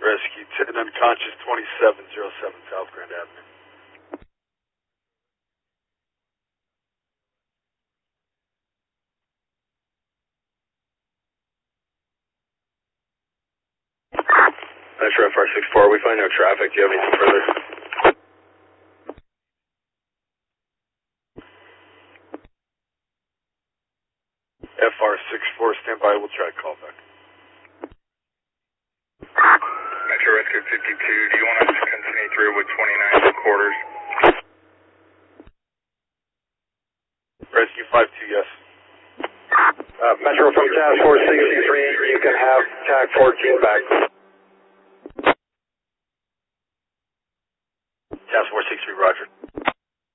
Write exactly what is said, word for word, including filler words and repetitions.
Rescue ten, unconscious twenty-seven oh seven South Grand Avenue. Metro F R six four, we find no traffic. Do you have anything further? F R six four, stand by. We'll try to call back. Metro Rescue fifty-two, do you want us to continue through with twenty-nine quarters? Rescue five two, yes. Uh, Metro from Task Force sixty-three, you can have T A C fourteen back. Task Force sixty-three, roger.